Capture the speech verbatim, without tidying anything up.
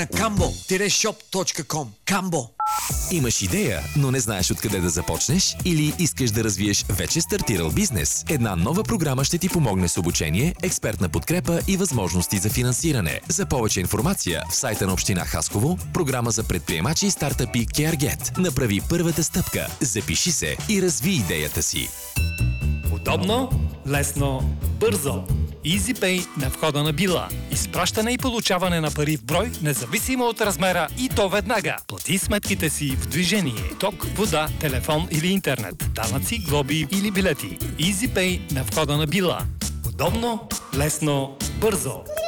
камбо шоп точка ком. Камбо. Имаш идея, но не знаеш откъде да започнеш? Или искаш да развиеш вече стартирал бизнес? Една нова програма ще ти помогне с обучение, експертна подкрепа и възможности за финансиране. За повече информация в сайта на община Хасково, програма за предприемачи и стартъпи CareGet. Направи първата стъпка, запиши се и разви идеята си. Удобно, лесно, бързо. EasyPay на входа на Била. Изпращане и получаване на пари в брой, независимо от размера, и то веднага. Плати сметките си в движение. Ток, вода, телефон или интернет. Данъци, глоби или билети. EasyPay на входа на Била. Удобно, лесно, бързо.